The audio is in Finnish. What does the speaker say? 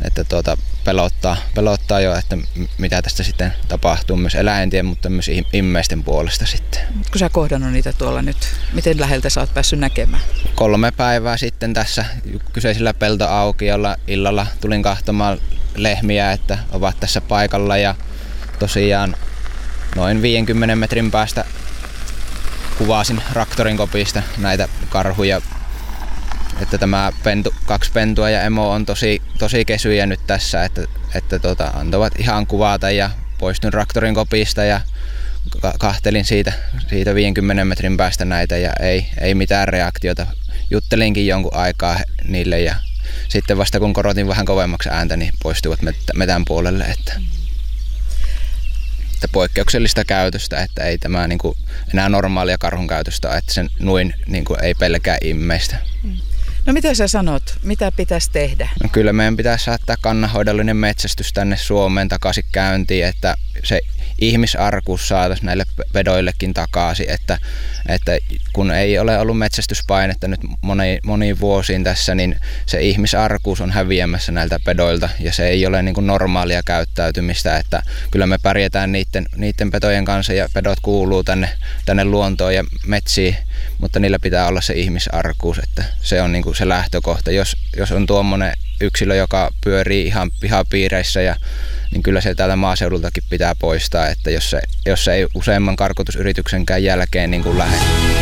pelottaa jo, että mitä tästä sitten tapahtuu myös eläintien, mutta myös ihmisten puolesta sitten. Kun sä kohdannut niitä tuolla nyt, miten läheltä sä oot päässyt näkemään? 3 päivää sitten tässä kyseisellä peltoaukiolla illalla tulin kahtomaan lehmiä, että ovat tässä paikalla ja tosiaan noin 50 metrin päästä kuvasin traktorin kopista näitä karhuja. Että tämä 2 pentua ja emo on tosi kesyjä nyt tässä, että antoivat ihan kuvata ja poistuin traktorin kopista ja kahtelin siitä 50 metrin päästä näitä ja ei mitään reaktiota. Juttelinkin jonkun aikaa niille ja sitten vasta kun korotin vähän kovemmaksi ääntä, niin poistuivat metän puolelle. Että poikkeuksellista käytöstä, että ei tämä niinku enää normaalia karhun käytöstä ole, että sen nuin niinku ei pelkää ihmistä. No mitä sä sanot, mitä pitäisi tehdä? No kyllä meidän pitäisi saattaa kannanhoidollinen metsästys tänne Suomeen takaisin käyntiin, että se ihmisarkuus saataisiin näille pedoillekin takaisin, että kun ei ole ollut metsästyspainetta nyt moniin vuosiin tässä, niin se ihmisarkuus on häviämässä näiltä pedoilta ja se ei ole niin kuin normaalia käyttäytymistä, että kyllä me pärjätään niiden petojen kanssa ja pedot kuuluu tänne luontoon ja metsiin, mutta niillä pitää olla se ihmisarkuus, että se on niin kuin se lähtökohta. Jos on tuommoinen yksilö, joka pyörii ihan pihapiireissä, niin kyllä se täältä maaseudultakin pitää poistaa, että jos se ei useamman karkotusyrityksenkään jälkeen niin kuin lähde.